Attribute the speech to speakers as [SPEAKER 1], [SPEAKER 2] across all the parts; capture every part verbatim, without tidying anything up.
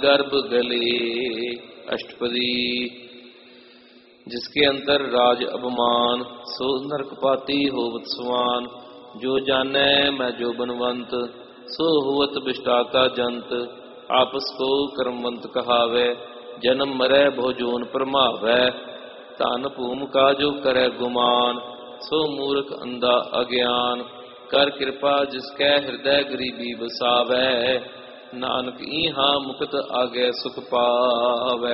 [SPEAKER 1] गर्भ गले। अष्टपदी। जिसके अंतर राज अभिमान, सो नरकपाती होवत समान। जो जानै मैं जो बनवंत, सो होवत बिष्टाता जंत। आपस को कर्मवंत कहावै, जन्म मरै बहु जोन परमावै। धन भूम का जो करै गुमान, सो मूर्ख अंधा अज्ञान। कर कृपा जिसकै हृदय गरीबी बसावै, नानक ईहा मुक्त आगे सुख पावै।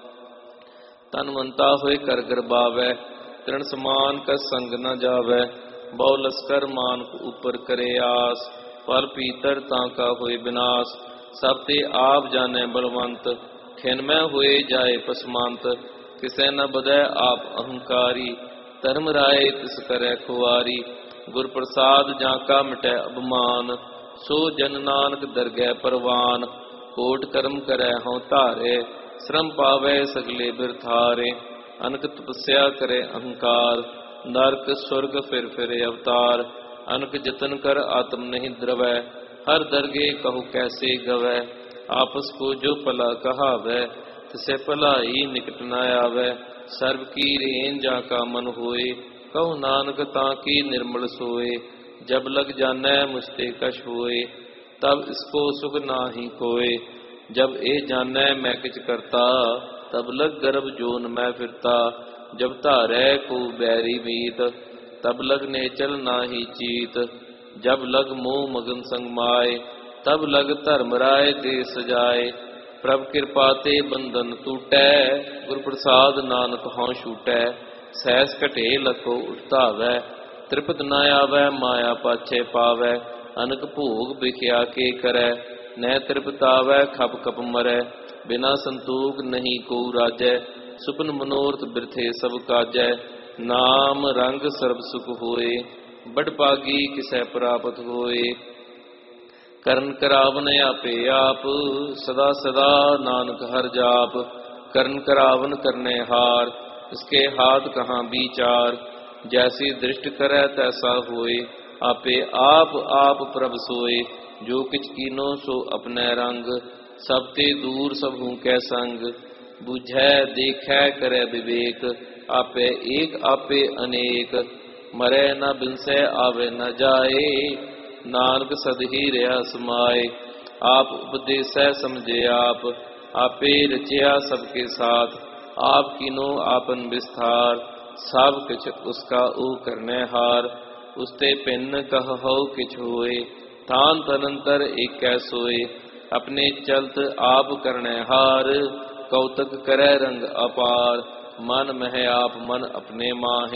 [SPEAKER 1] तनवंता होए कर गरबावै, तृण समान का संग न जावै। बहु लस्कर मानक ऊपर करे आस, फल पीतर तांका होए विनाश। सब ते आप जाने बलवंत, खिन में होए जाए पसमंत। किसै न बदै आप अहंकारी, धर्म राय तिस करै खुआरी। गुर प्रसाद जाका मिटै अभिमान, सो जन नानक दरगह परवान। कोट कर्म करै हों धारे, श्रम पावै सगले बिरथारे। अनक तपस्या करे अहंकार, नरक स्वर्ग फिर फिर अवतार। अनक जतन कर आत्म नहीं द्रवै, हर दरगे कहु कैसे गवै। आपस को जो भला कहावै, तिसे भलाई निकट न आवै। सर्व की रेन जाका मन होए, कहु नानक ताकि निर्मल सोए। जब लग जानै मुझते कछ होए, तब इसको सुख नाही कोय। जब ए जानै मैं किछ करता, तब लग गर्भ जोन मैं फिरता। जब धारै को बैरी मीत, तब लग नेचल नाही चीत। जब लग मोह मगन संग माय, तब लग धर्म राय दे सजाए। प्रभ कृपा ते बंधन टूटै, गुर प्रसाद नानक हों छूटै। सहस घटे लखो उठतावै, तृप्त न आवै माया पाछे पावै। अनक भोग बिख्या के करै, न तृप्त आवै खप खप मरै। बिना संतोख नहीं को राजै, सुपन मनोरथ बिरथे सब काजै। नाम रंग सर्ब सुख होए, बड़ भागी किसै प्राप्त होए। करन करावन आपे आप, सदा सदा नानक हर जाप। करन करावन करने हार, इसके हाथ कहाँ विचार। जैसी दृष्ट करै तैसा होए, आपे आप आप प्रभ सोए। जो किछ कीनो सो अपने रंग, सब ते दूर सबहू कै संग। बुझै देखै करै विवेक, आपे एक आपे अनेक। मरै न बिनसै आवे न जाए, नानक सद ही रहा समाए। आप उपदेसै समझे आप, आपे रचिया सबके साथ। आप कीनो आपन विस्तार, सब किछ उसका ऊ करने हार। उसते भिन्न कहौ किछ होए, थान तनंतर एकै सोए। अपने चलत आप करने हार, कौतक करे रंग अपार। मन मह आप मन अपने माहे,